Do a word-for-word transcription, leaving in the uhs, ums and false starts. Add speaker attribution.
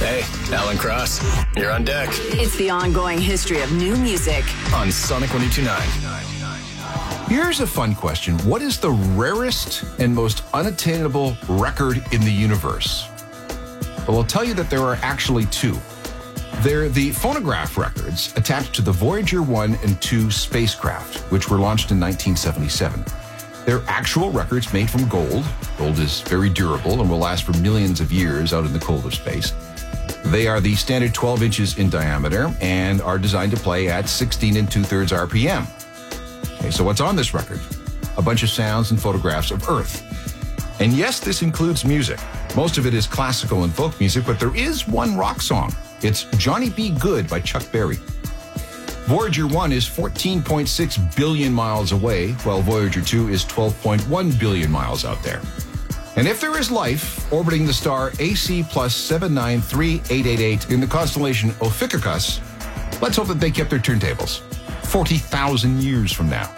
Speaker 1: Hey, Alan Cross, you're on deck.
Speaker 2: It's the ongoing history of new music
Speaker 1: on Sonic one oh two point nine.
Speaker 3: Here's a fun question. What is the rarest and most unattainable record in the universe? Well, I'll tell you that there are actually two. They're the phonograph records attached to the Voyager one and two spacecraft, which were launched in nineteen seventy-seven. They're actual records made from gold. Gold is very durable and will last for millions of years out in the cold of space. They are the standard twelve inches in diameter and are designed to play at sixteen and two-thirds R P M. Okay, so what's on this record? A bunch of sounds and photographs of Earth. And yes, this includes music. Most of it is classical and folk music, but there is one rock song. It's Johnny B. Good by Chuck Berry. Voyager one is fourteen point six billion miles away, while Voyager two is twelve point one billion miles out there. And if there is life orbiting the star A C plus seven nine three eight eight eight in the constellation Ophiuchus, let's hope that they kept their turntables forty thousand years from now.